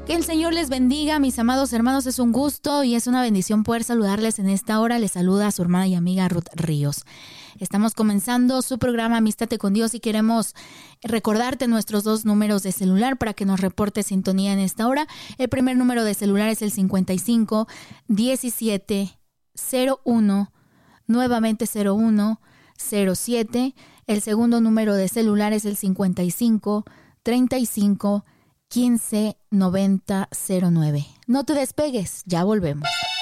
Que el Señor les bendiga, mis amados hermanos. Es un gusto y es una bendición poder saludarles en esta hora. Les saluda a su hermana y amiga Ruth Ríos. Estamos comenzando su programa Amístate con Dios y queremos recordarte nuestros dos números de celular para que nos reportes sintonía en esta hora. El primer número de celular es el 55 17 01, nuevamente 01 07. El segundo número de celular es el 55 35 15 90 09. No te despegues, ya volvemos.